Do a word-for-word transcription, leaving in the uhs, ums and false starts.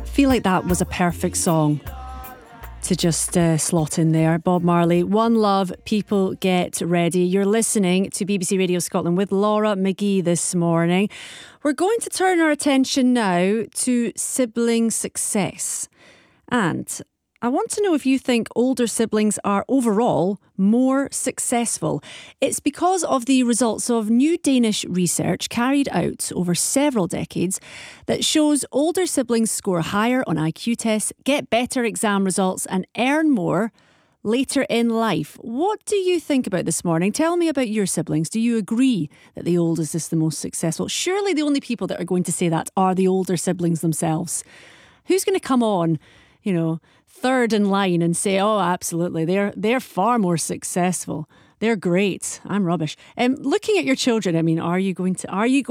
feel like that was a perfect song to just uh, slot in there. Bob Marley, One Love, People Get Ready. You're listening to B B C Radio Scotland with Laura McGee this morning. We're going to turn our attention now to sibling success. And I want to know if you think older siblings are overall more successful. It's because of the results of new Danish research carried out over several decades that shows older siblings score higher on I Q tests, get better exam results and earn more later in life. What do you think about this morning? Tell me about your siblings. Do you agree that the oldest is the most successful? Surely the only people that are going to say that are the older siblings themselves. Who's going to come on, you know, third in line and say, oh, absolutely, they're they're far more successful. They're great. I'm rubbish. Um, looking at your children, I mean, are you going to are you going